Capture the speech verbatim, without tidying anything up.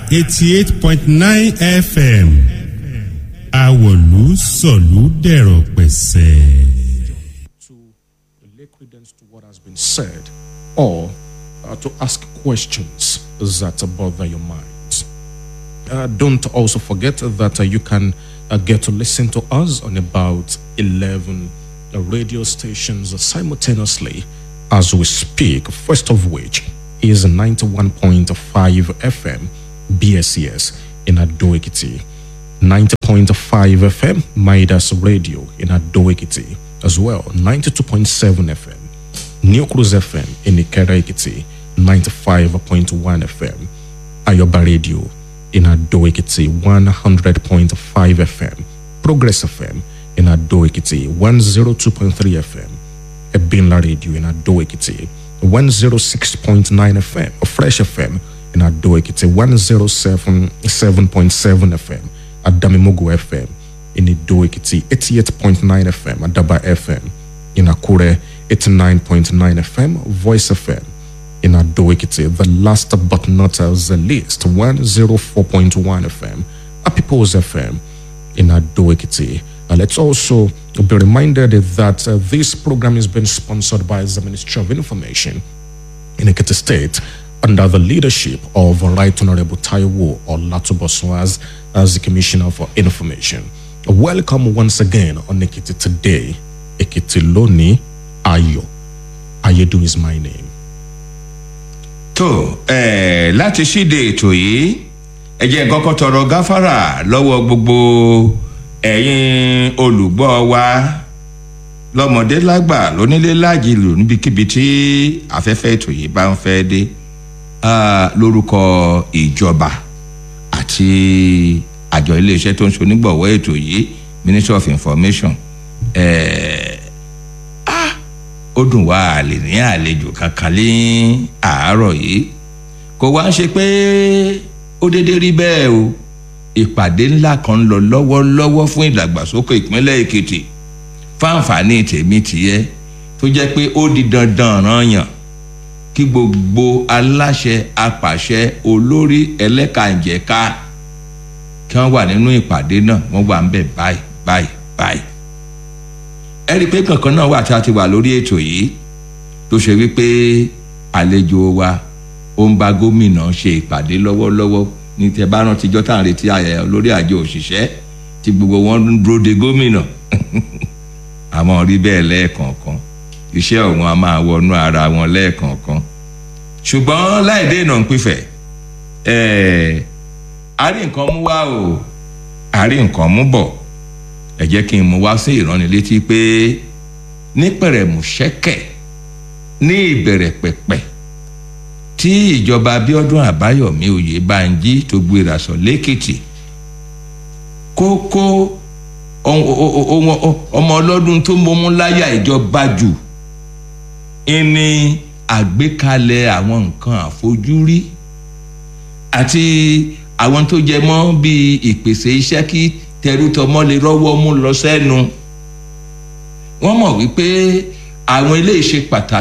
eighty-eight point nine F M Awolu Solu Dẹ̀rọ̀ Pẹ̀sẹ̀. To lay credence to what has been said, or uh, to ask questions that bother your mind. Uh, don't also forget that uh, you can uh, get to listen to us on about eleven uh, radio stations simultaneously as we speak, first of which is ninety-one point five F M B S E S in Ado-Ekiti, ninety point five F M Midas Radio in Ado-Ekiti as well, ninety-two point seven F M New Cruise F M in Ikere-Ekiti, ninety-five point one F M Ayoba Radio in Ado-Ekiti, one hundred point five F M Progress F M in Ado-Ekiti, one oh two point three F M Ebinla Radio in Ado-Ekiti, one oh six point nine F M Fresh F M in Ado-Ekiti, one oh seven point seven F M Adamimogo F M in Ado-Ekiti, eighty-eight point nine F M Adaba F M in Akure, eighty-nine point nine F M Voice F M in Ado-Ekiti. The last but not the least, one oh four point one F M Apipos F M in Ado-Ekiti. Uh, let's also be reminded that uh, this program is being sponsored by the Ministry of Information in Ekiti State under the leadership of Right Honorable Taiwo Olatubosun as, as the Commissioner for Information. Uh, welcome once again on Ekiti Today. Ekiti Loni Ayo. Ayedu is my name. tó ẹ láti ṣíde ètò yìí ẹ jẹ́ kọ́kọ́ tọrọ gáfárà lọ́wọ́ gbogbo ẹ̀yin olùgbọ́ wa lọ́mọdé lágbà lónílé lájìlú níbikíbi tí afẹ́fẹ́ ètò yìí bá ń fẹ́ dé lórúkọ ìjọba àti àjọ iléeṣẹ́ tó ń ṣonígbọ̀wọ́ ètò yìí Ministry of Information ẹ̀ ah ó dùn wá àlè ní àlejò kankan ní àárọ̀ yìí kò wá ń ṣe pé ó dédé rí bẹ́ẹ̀ o ìpàdé ńlá kan ń lọ lọ́wọ́lọ́wọ́ fún ìdàgbàsókè ìpínlẹ̀ Èkìtì fáǹfààní tèmi tìyẹ tó jẹ́ pé ó di dandan rányàn kí gbogbo aláṣẹ apàṣẹ olórí ẹlẹ́kànjẹ̀ka kí wọ́n wà nínú ìpàdé náà wọ́n wà ń bẹ̀ báyìí báyìí báyìí. ẹ rí i pé kankan náà wà tí a ti wà lórí ètò yìí tó ṣe wípé àlejò wa ó ń bá gómìnà ṣe ìpàdé lọ́wọ́lọ́wọ́ ní tẹ bá rántí jọ́ tá à ń retí ayẹyẹ lórí àjọ òṣìṣẹ́ tí gbogbo wọn ń dúró de gómìnà àmọ́ rí bẹ́ẹ̀ lẹ́ẹ̀kọ̀ọ̀kan iṣẹ́ ọ̀hún a máa wọnú ara wọn lẹ́ẹ̀kọ̀ọ̀kan ṣùgbọ́n láì dé ìnà ń pífẹ̀ ẹ̀ẹ́ a rí nǹkan mú wá o a rí nǹkan mú bọ̀ ẹ jẹ́ kí n mú wá sí ìránnilétí pé ní pẹ̀rẹ̀mùṣẹ́kẹ̀ ní ìbẹ̀rẹ̀ pẹ̀pẹ̀ tí ìjọba Abíọ́dún Àbáyọ̀mí Oyèbánjí tó gbéra sọ lẹ́kìtì kókó ọmọ ọlọ́dún tó mọ́mú láyà ìjọba jù ní àgbékalẹ̀ àwọn nǹkan àfojúrí àti àwọn tó jẹ mọ́ bíi ìpèsè iṣẹ́ kí tẹrútọmọ lè rọ́wọ́ mú lọ sẹ́nu wọ́n mọ̀ wípé àwọn ilé iṣẹ́ pàtàkì